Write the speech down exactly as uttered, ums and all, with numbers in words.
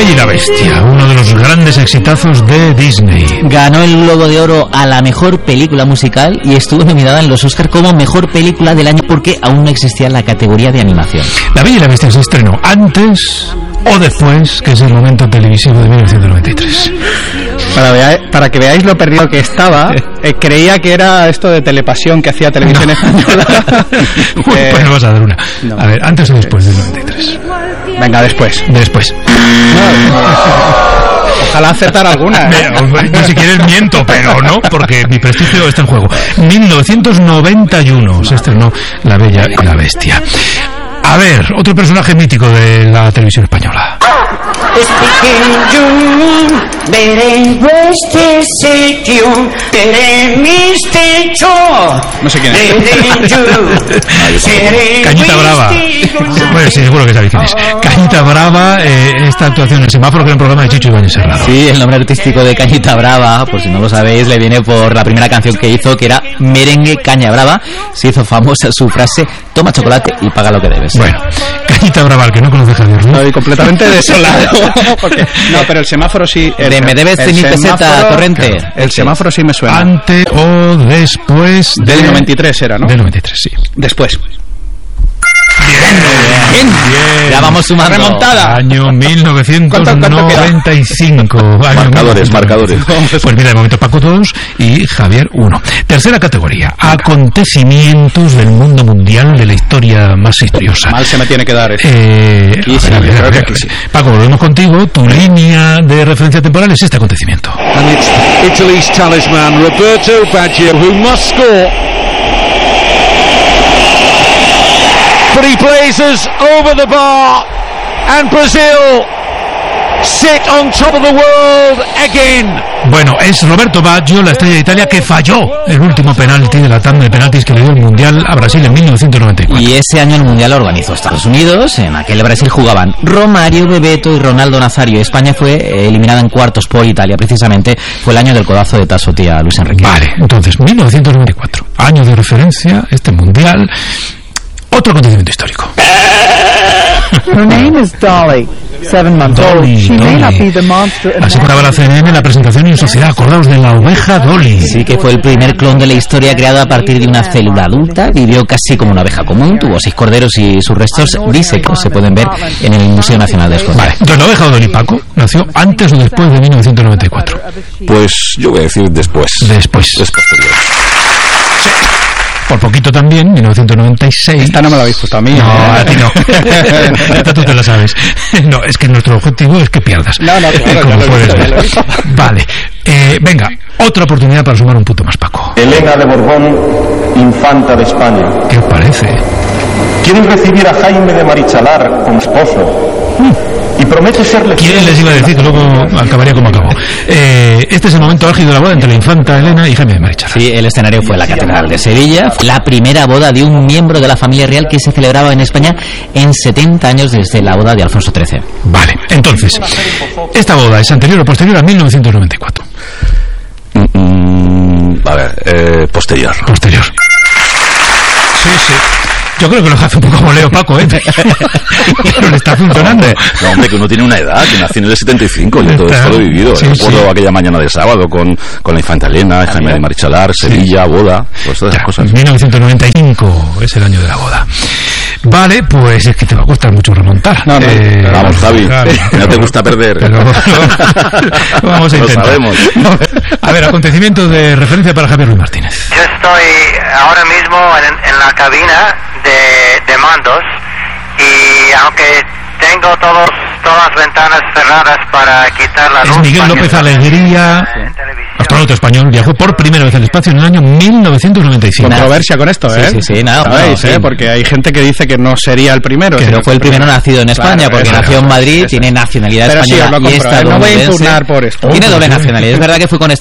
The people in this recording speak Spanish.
Bella y la Bestia, uno de los grandes exitazos de Disney. Ganó el Globo de Oro a la mejor película musical y estuvo nominada en los Oscar como mejor película del año porque aún no existía la categoría de animación. La Bella y la Bestia se estrenó antes o después, que es el momento televisivo de mil novecientos noventa y tres. Para, vea, para que veáis lo perdido que estaba, eh, creía que era esto de Telepasión que hacía Televisión no. Española. Bueno, eh, pues no vas a dar una. No. A ver, antes o después del noventa y tres. Venga, después. Después. No, no. Ojalá acertar alguna. ¿eh? Yo si quieres miento, pero no, porque mi prestigio está en juego. mil novecientos noventa y uno se estrenó La Bella y la Bestia. A ver, otro personaje mítico de la televisión española. Es pequeño, veré este sitio, veré mis techos. No sé quién es. Cañita Brava. Bueno, sí, seguro que sabéis quién es. Cañita Brava, eh, esta actuación en el semáforo, que era un programa de Chicho Ibáñez Serrano. Sí, el nombre artístico de Cañita Brava, por si no lo sabéis, le viene por la primera canción que hizo, que era Merengue Caña Brava. Se hizo famosa su frase: toma chocolate y paga lo que debes. Bueno, Cañita Brava, el que no conoce Javier Ruiz. Estoy completamente desolado. Porque, no, pero el semáforo sí. El, de me debes cien peseta corriente. Claro, el semáforo sí me suena. Antes o después de... del noventa y tres era, ¿no? Del noventa y tres, sí. Después. Bien, bien, bien. Ya vamos sumando. Remontada. Año mil novecientos noventa y cinco. Año marcadores, marcadores. Pues mira, de momento Paco dos y Javier uno. Tercera categoría. Acontecimientos del mundo mundial, de la historia más historiosa. Mal se me tiene que dar eso. Eh, y sí, a ver, a ver, a ver. Sí. Paco, volvemos contigo. Tu línea de referencia temporal es este acontecimiento. And it's Italy's talisman, Roberto Baggio, who must score. But he blazes over the bar, and Brazil sit on top of the world again. Bueno, es Roberto Baggio, la estrella de Italia, que falló el último penalti de la tanda de penaltis que le dio el Mundial a Brasil en mil novecientos noventa y cuatro. Y ese año el Mundial lo organizó Estados Unidos. En aquel Brasil jugaban Romario, Bebeto y Ronaldo Nazario. España fue eliminada en cuartos por Italia. Precisamente fue el año del codazo de Tassotti a Luis Enrique. Vale, entonces, mil novecientos noventa y cuatro, año de referencia, este Mundial. Otro acontecimiento histórico. Her name is Dolly, seven months old. She may not be the monster. Así contaba la C N N en la presentación en sociedad. Acordaos de la oveja Dolly. Sí, que fue el primer clon de la historia creado a partir de una célula adulta. Vivió casi como una oveja común, tuvo seis corderos y sus restos disecos se pueden ver en el Museo Nacional de Escocia. Vale, entonces la oveja Dolly, Paco, nació antes o después de mil novecientos noventa y cuatro. Pues yo voy a decir después. Después. Es posterior. Sí. Por poquito también, mil novecientos noventa y seis. Esta no me la habéis puesto a mí. No, ¿eh? a ti no. Esta tú te la sabes. No, es que nuestro objetivo es que pierdas. No, no, claro, como ya lo he visto, puedes ver. ya lo he visto. Vale. Eh, venga, otra oportunidad para sumar un punto más, Paco. Elena de Borbón, infanta de España. ¿Qué os parece? ¿Quieren recibir a Jaime de Marichalar como esposo? Mm. Y promete serle... ¿Quién les iba a decir que luego acabaría como acabó? Eh, este es el momento álgido de la boda entre la infanta Elena y Jaime de Marichalar. Sí, el escenario fue la Catedral de Sevilla. Fue la primera boda de un miembro de la familia real que se celebraba en España en setenta años desde la boda de Alfonso trece. Vale, entonces, ¿esta boda es anterior o posterior a mil novecientos noventa y cuatro? Mm, mm, a ver, eh, posterior. Posterior. Sí, sí. Yo creo que lo hace un poco como Leo Paco, ¿eh? Pero le está funcionando. No, no, hombre, que uno tiene una edad, que nació en el setenta y cinco, yo todo esto lo he vivido. Sí, recuerdo sí. aquella mañana de sábado con, con la infanta Elena, Jaime de Marichalar, Sevilla, sí. Boda, pues todas esas cosas. mil novecientos noventa y cinco es el año de la boda. Vale, pues es que te va a costar mucho remontar. No, no, eh, vamos, Javi, Javi, no te gusta perder. Pero, no, vamos a intentar. Lo sabemos. A ver, acontecimiento de referencia para Javier Ruiz Martínez. Yo estoy ahora mismo en, en la cabina de, de mandos y aunque tengo todos, todas las ventanas cerradas para quitar la luz... Es Miguel López Alegría, astronauta español, viajó por primera vez al espacio en el año mil novecientos noventa y cinco. Controversia con esto, ¿eh? Sí, sí, sí, nada. ¿Sabéis, no, eh? sí. Porque hay gente que dice que no sería el primero. Que no fue el primero nacido en España, claro, porque eso, nació en Madrid, eso. tiene nacionalidad Pero española sí, y estadounidense. No voy a impugnar por esto. Tiene doble nacionalidad. Es verdad que fue con